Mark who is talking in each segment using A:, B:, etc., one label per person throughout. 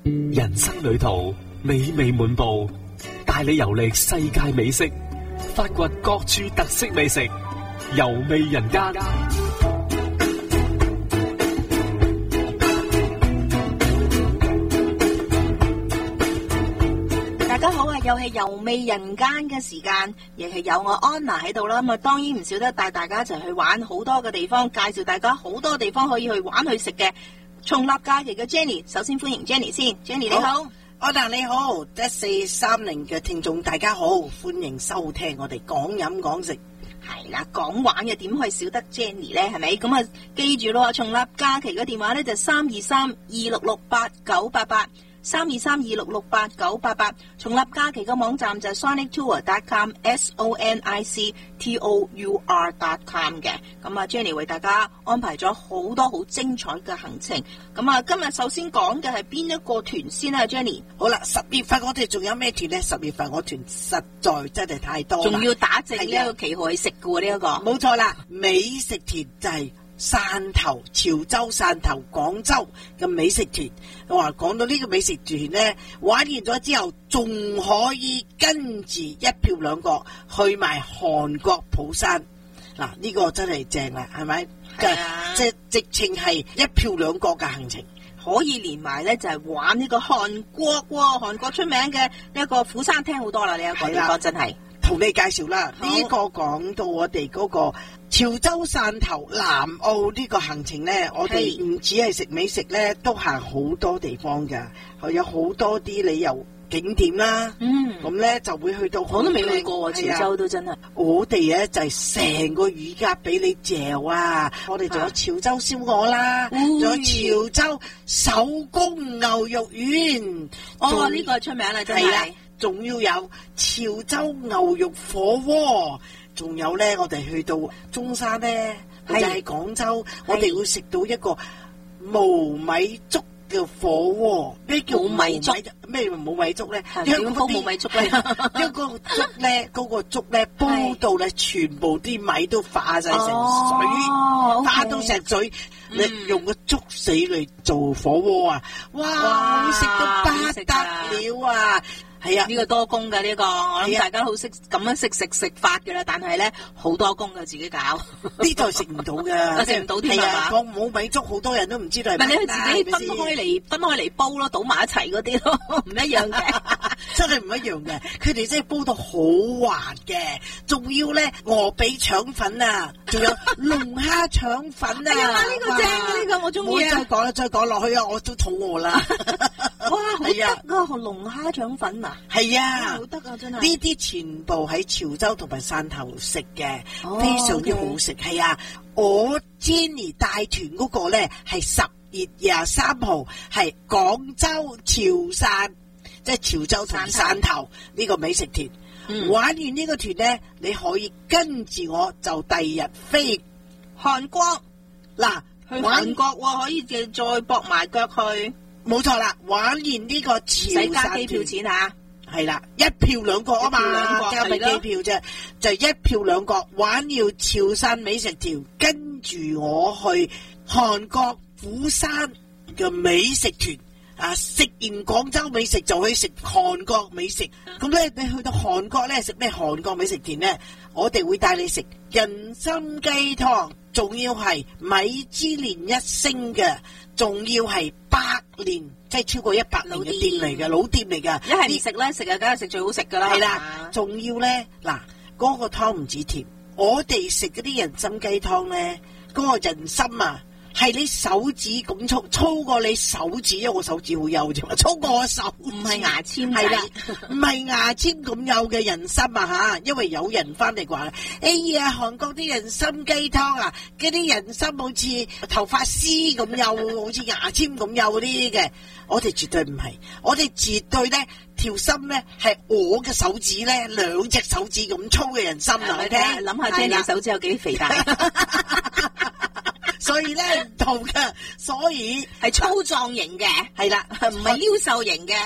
A: 人生旅途美味滿布，帶你遊歷世界美食，發掘各處特色美食，遊味人間。
B: 大家好啊，又係遊味人間嘅時間，亦係有我安娜喺度啦。咁啊，當然唔少得帶大家一齊去玩好多嘅地方，介紹大家好多地方可以去玩去食嘅。重立假期嘅 Jenny， 首先歡迎 Jenny 先。Jenny 你好，
C: 安娜你好，1430嘅聽眾大家好，歡迎收聽我哋講飲講食。
B: 係啦，講玩嘅點可以少得 Jenny 咧？係咪？咁啊，記住咯，重立假期嘅電話咧就323-266-8988，323-266-8988。重立假期嘅網站就係 sonictour.com，SONICTOUR.com 嘅。咁啊 Jenny 為大家安排咗好多好精彩嘅行程。咁啊，今日首先講嘅係邊一個團先啊 Jenny？
C: 好啦，10月份我哋仲有咩團咧？10月份我團實在真係太多啦，
B: 仲要打正呢一個旗號去食嘅喎，呢一個
C: 冇錯啦，美食團就係汕頭、潮州、汕頭、廣州嘅美食團。我話講到呢個美食團咧，玩完咗之後，仲可以跟住一票兩國去埋韓國釜山。嗱，呢個真係正啦，係咪？即直情係一票兩國嘅行程，
B: 可以連埋咧就係玩呢個韓國喎，韓國出名嘅呢一個釜山聽好多啦，呢一個地方真係。
C: 同你介紹啦，呢個講到我哋嗰個潮州、汕頭、南澳呢個行程咧，我哋唔止係食美食咧，都行好多地方噶，有好多啲旅遊景點啦。咁咧就會去到，
B: 我都未去過潮州都真係。
C: 我哋咧就係成個乳鴿俾你嚼啊！我哋仲有潮州燒鵝啦，仲有潮州手工牛肉丸。
B: 哦，呢個出名啦，真係。
C: 仲要有潮州牛肉火鍋，仲有咧，我哋去到中山咧，或者係廣州，我哋會食到一個無米粥嘅火鍋。咩叫無米粥？咩冇米粥咧？
B: 點煲冇米粥咧？
C: 一個粥咧，嗰個粥咧煲到咧，全部啲米都化晒成水，化到成水。你用個粥死嚟做火鍋啊！哇，食到不得了啊！係啊，
B: 呢個多工嘅呢個，我諗大家好識咁樣食法嘅啦，但係咧好多工嘅自己搞，
C: 呢度食唔到噶，
B: 食唔到添啊！
C: 講冇米粥，好多人都唔知道係。
B: 咪你去自己分開嚟煲咯，倒埋一齊嗰啲咯，唔一樣嘅，
C: 真係唔一樣嘅。佢哋真係煲到好滑嘅，仲要咧鵝髀腸粉啊，仲有龍蝦腸粉啊！
B: 呢個正，呢個我中意啊！
C: 再講落去啊，我都肚餓啦。
B: 哇，好得啊！龍蝦腸粉啊，
C: 係啊，
B: 好得啊，真係。
C: 呢啲全部喺潮州同埋汕頭食嘅，非常之好食。係啊，我 Jenny 帶團嗰個咧係10月23號，係廣州潮汕，即係潮州同汕頭呢個美食團。玩完呢個團咧，你可以跟住我就第二日飛
B: 韓國。
C: 嗱，
B: 去韓國可以再駁埋腳去。
C: 冇錯啦，玩完呢個潮汕
B: 加機票錢吓，
C: 係啦，一票兩國啊嘛，加埋機票啫，就一票兩國。玩要潮汕美食團，跟住我去韓國釜山嘅美食團啊！食完廣州美食就去食韓國美食。咁咧，你去到韓國咧食咩韓國美食團咧？我哋會帶你食人參雞湯，仲要係米芝蓮1星嘅。仲要係100年，即係超過100年嘅店嚟嘅，老店嚟㗎。
B: 一係食咧，食啊，梗係食最好食㗎啦。
C: 係啦，仲要咧，嗱，嗰個湯唔止甜，我哋食嗰啲人參雞湯咧，嗰個人參啊，係你手指咁粗過你手指，因為我手指好幼啫嘛，粗過我手，
B: 唔係牙籤，
C: 係啦，唔係牙籤咁幼嘅人參啊吓，因為有人翻嚟話，哎呀，韓國啲人參雞湯啊，嗰啲人參好似頭髮絲咁幼，好似牙籤咁幼啲嘅，我哋絕對唔係，我哋絕對咧條參咧係我嘅手指咧2隻手指咁粗嘅人參啊！你聽，
B: 諗下 Jenny 手指有幾肥大。
C: 所以咧唔同嘅，所以
B: 係粗壯型嘅，
C: 係啦，
B: 唔係撩瘦型嘅。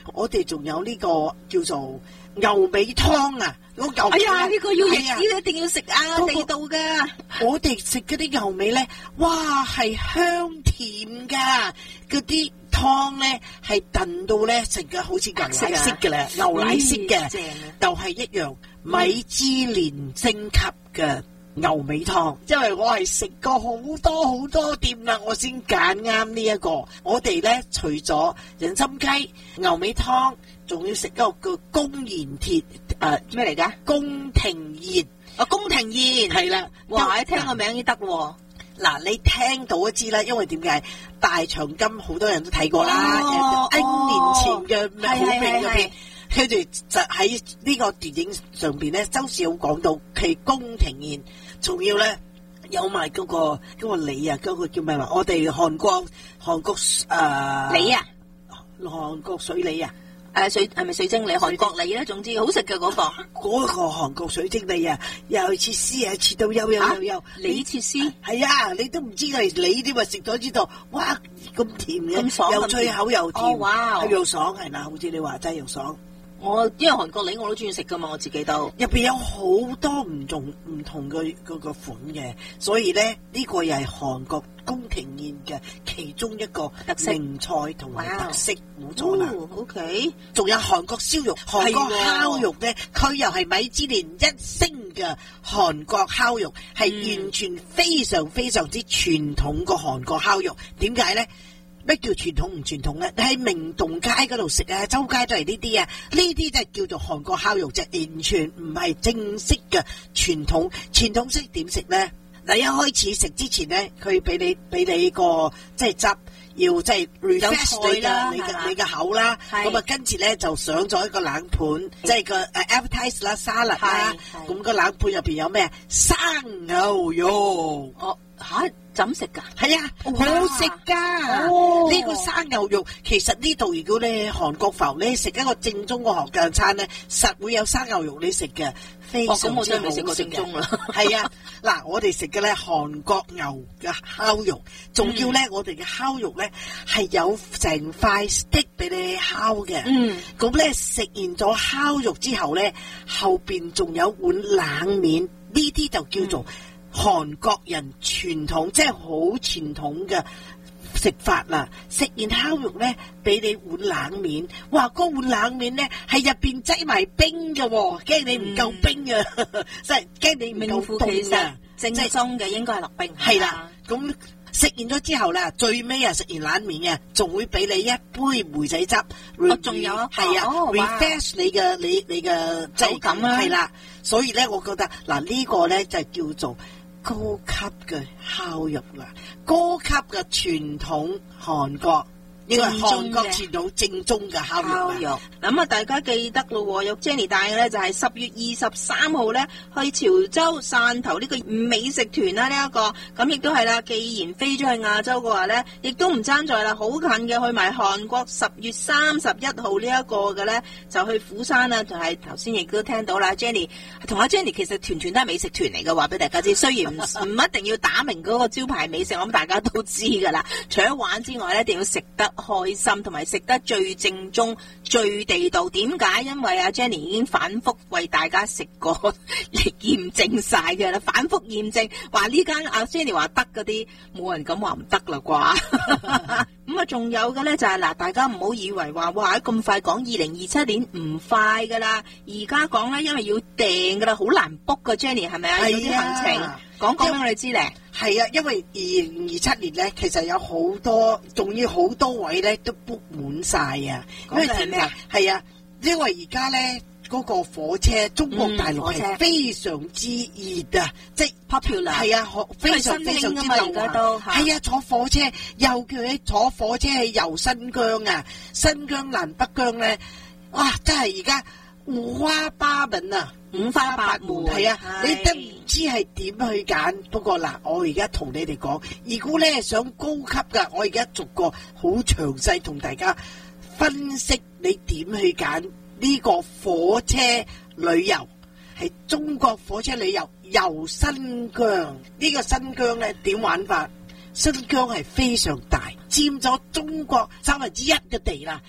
C: 我哋仲有呢個叫做牛尾湯啊，嗰牛
B: 哎呀，呢個要
C: 係啊
B: 呢個一定要食啊，
C: 嗰個
B: 地道噶。
C: 我哋食嗰啲牛尾咧，哇係香甜噶，嗰啲湯咧係燉到咧食嘅好似牛奶色嘅啦，牛奶色嘅，
B: 正啊！
C: 就係一樣米芝蓮星級嘅牛尾湯。因為我係食過好多店啦，我先揀啱呢一個。我哋咧除咗人參雞、牛尾湯，仲要食一個叫宮廷鐵
B: 咩嚟噶？
C: 宮廷宴。
B: 宮廷宴
C: 係啦，
B: 哇！一聽個名已經得喎。
C: 嗱，你聽到都知啦，因為點解大長今好多人都睇過啦，N 年前嘅好名嘅片，佢哋就喺呢個電影上邊咧，周少講到佢宮廷宴，仲要咧有埋嗰個梨啊，嗰個叫咩話？我哋韓國
B: 梨啊，
C: 韓國水梨啊。
B: 係咪水晶梨？韓國梨咧，總之好食嘅嗰個。
C: 嗰個韓國水晶梨啊，又切絲啊，切到幼，
B: 梨切絲。
C: 係啊，你都唔知佢係梨啲，咪食咗知道，哇咁甜嘅，
B: 咁爽
C: 又脆口又甜，
B: 哇，
C: 又爽係啦，好似你話齋又爽。
B: 因為韓國梨我都中意食噶嘛，我自己都
C: 入邊有好多唔同嘅嗰個款嘅，所以咧呢個又係韓國宮廷宴嘅其中一個名菜同埋特色，冇錯啦。
B: OK，
C: 仲有韓國燒肉，韓國烤肉咧，佢又係米芝蓮1星嘅韓國烤肉，係完全非常之傳統個韓國烤肉。點解咧？咩叫傳統唔傳統咧？你喺明洞街嗰度食啊，周街都係呢啲啊，呢啲就係叫做韓國烤肉，就完全唔係正式嘅傳統。傳統式點食咧？嗱，一開始食之前咧，佢俾你個即係汁，要即係 refresh 你嘅口啦。咁啊，跟住咧就上咗一個冷盤，即係個appetizer 啦、沙律啦。咁個冷盤入邊有咩？生牛肉。
B: 怎食噶？
C: 係啊，好食噶。呢個生牛肉其實呢度如果你韓國浮咧食一個正宗嘅韓國餐咧，實會有生牛肉你食嘅，非常之好食嘅。咁我真係未食過正宗啦。係啊，嗱，我哋食嘅咧韓國牛嘅烤肉，仲要咧我哋嘅烤肉咧係有成塊 steak 俾你烤嘅。咁咧食完咗烤肉之後咧，後邊仲有碗冷麵，呢啲就叫做韓國人傳統，即係好傳統嘅食法啦。食完烤肉咧，俾你碗冷麵，哇！嗰碗冷麵咧係入邊擠埋冰嘅，驚你唔夠冰啊！即係驚你唔夠凍啊！
B: 正宗嘅應該係落冰。
C: 係啦，咁食完咗之後咧，最尾啊食完冷麵嘅，仲會俾你一杯梅仔汁。
B: 仲有
C: 係啊 refresh 你嘅
B: 口感啦。
C: 係啦，所以咧，我覺得嗱呢個咧就叫做高級嘅烤肉啦，高級嘅傳統韓國呢個係韓國傳統正宗嘅烤肉。
B: 咁啊，大家記得咯，有 Jenny 帶嘅咧就係10月23號咧去潮州汕頭呢個美食團啦，呢一個咁亦都係啦。既然飛咗去亞洲嘅話咧，亦都唔爭在啦，好近嘅去埋韓國10月31號呢一個嘅咧就去釜山啦，就係頭先亦都聽到啦。Jenny 同阿 Jenny 其實團都係美食團嚟嘅，話俾大家知。雖然唔一定要打明嗰個招牌美食，我諗大家都知噶啦。除咗玩之外咧，一定要食得開心，同埋食得最正宗、最地道。點解？因為阿 Jenny 已經反覆為大家食過，驗證晒嘅啦，反覆驗證話呢間阿 Jenny 話得嗰啲，冇人敢話唔得啦啩。咁啊，仲有嘅咧就係嗱，大家唔好以為話哇咁快講2027年唔快噶啦，而家講咧，因為要訂噶啦，好難 book 噶 Jenny 係咪啊？有啲行程講俾我哋知咧。
C: 係啊，因為2027年咧，其實有好多，仲要好多位咧都 book 滿晒啊。因為點啊？係啊，因為而家咧嗰個火車，中國大陸係非常之熱啊，即係 popular。係啊，非常之流行。係啊，坐火車，尤其係坐火車去遊新疆啊，新疆南北疆咧，哇！真係而家五花八門啊！
B: 五花八門，
C: 係啊，你都唔知係點去揀。不過嗱，我而家同你哋講，如果咧想高級噶，我而家逐個好詳細同大家分析你點去揀呢個火車旅遊，係中國火車旅遊遊新疆。呢個新疆咧點玩法？新疆係非常大，佔咗中國1/3嘅地啦。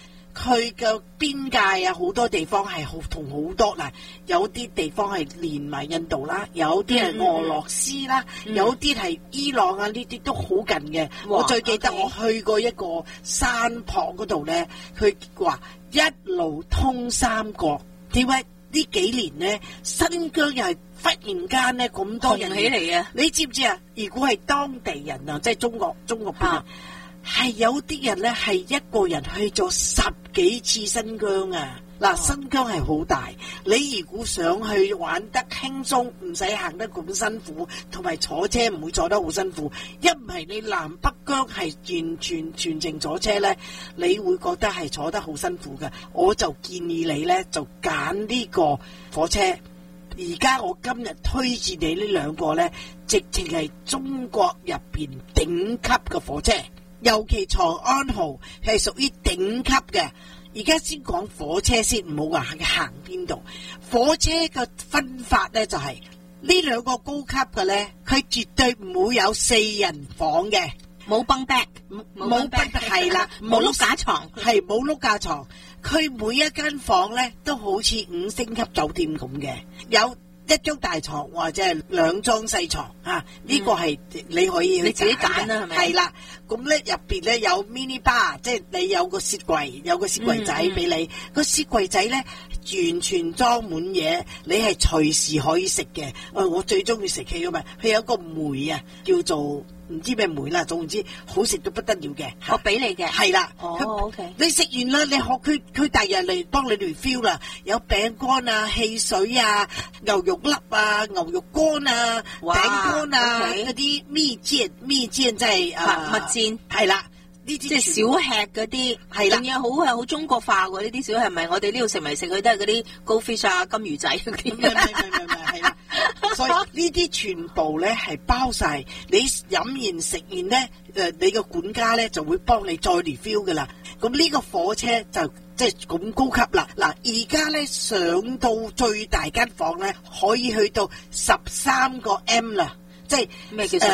C: 佢嘅邊界啊，好多地方係同好多嗱，有啲地方係連埋印度啦，有啲係俄羅斯啦，有啲係伊朗啊，呢啲都好近嘅。我最記得我去過一個山旁嗰度咧，佢話一路通三國。點解呢幾年咧，新疆又係忽然間咧咁多人
B: 起嚟啊？
C: 你知唔知啊？如果係當地人啊，即係中國邊係有啲人咧係一個人去咗10幾次新疆啊！嗱，新疆係好大，你如果想去玩得輕鬆，唔使行得咁辛苦，同埋坐車唔會坐得好辛苦。一唔係你南北疆係完全全程坐車咧，你會覺得係坐得好辛苦嘅。我就建議你咧就揀呢個火車。而家我今日推薦你呢兩個咧，直情係中國入邊頂級嘅火車。尤其長安號係屬於頂級嘅。而家先講火車先，唔好話行邊度。火車嘅分法咧就係呢兩個高級嘅咧，佢絕對唔會有4人房嘅，
B: 冇崩 back，
C: 冇崩係啦，
B: 冇碌架床，
C: 係冇碌架床。佢每一間房咧都好似5星級酒店咁嘅，有一張大床或者係2張細床啊，呢個係你可以去
B: 你自己揀啦，係咪？
C: 係啦，咁咧入邊咧有 mini bar， 即係你有個雪櫃，有個雪櫃仔俾你，個雪櫃仔咧完全裝滿嘢，你係隨時可以食嘅。我最中意食佢嘅咪，佢有個梅啊，叫做唔知咩梅啦，總之好食到不得了嘅。
B: 我俾你嘅，
C: 係啦。
B: OK。
C: 你食完啦，你學佢第日嚟幫你 refill 啦，有餅乾啊、汽水啊、牛肉粒啊、牛肉乾啊、餅乾啊，嗰啲蜜餞即係蜜餞，係啦。呢啲
B: 即係小吃嗰啲，係啦，仲有好中國化喎。呢啲小吃咪我哋呢度食嚟食去都係嗰啲高 fish 啊、金魚仔嗰啲。
C: 唔係啦。所以呢啲全部咧係包晒，你飲完食完咧，你個管家咧就會幫你再 refill 噶啦。咁呢個火車就即係咁高級啦。嗱，而家咧上到最大間房咧，可以去到13個 M 啦，即係
B: 咩叫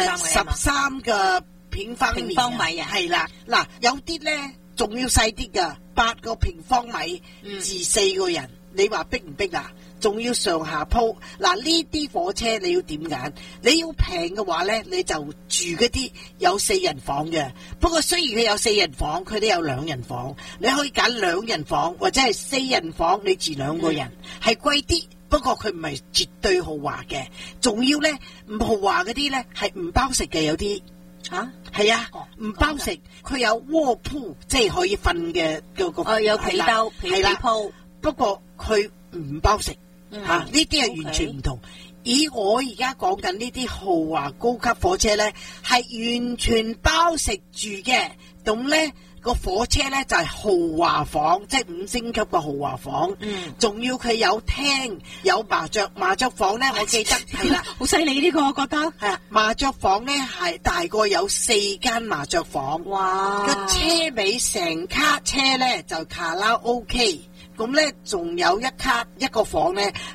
C: 13個平方米啊，係啦。嗱，有啲咧仲要細啲噶，8個平方米至4個人，你話逼唔逼啊？仲要上下鋪。嗱，呢啲火車你要點揀？你要平嘅話咧，你就住嗰啲有4人房嘅。不過雖然佢有4人房，佢都有2人房，你可以揀2人房或者係4人房，你住2個人，係貴啲。不過佢唔係絕對豪華嘅，仲要咧唔豪華嗰啲咧係唔包食嘅，有啲。係啊，唔包食，佢有臥鋪，即係可以瞓嘅個
B: 有被兜、被鋪。
C: 不過佢唔包食，呢啲係完全唔同。以我而家講緊呢啲豪華高級火車咧，係完全包食住嘅。咁咧個火車咧就係豪華房，即係5星級嘅豪華房。仲要佢有廳，有麻雀房咧，我記得係啦，
B: 好犀利呢個，我覺得
C: 係麻雀房咧係大概有4間麻雀房。哇！個車尾成卡車咧就卡拉 OK。咁咧，仲有一個房咧